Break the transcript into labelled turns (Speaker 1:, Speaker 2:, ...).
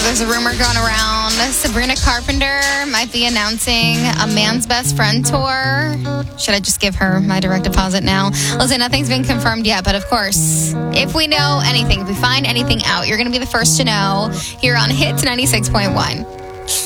Speaker 1: there's a rumor going around. Sabrina Carpenter might be announcing a Man's Best Friend tour. Should I just give her my direct deposit now? Listen, nothing's been confirmed yet, but of course, if we know anything, if we find anything out, you're going to be the first to know here on Hits 96.1.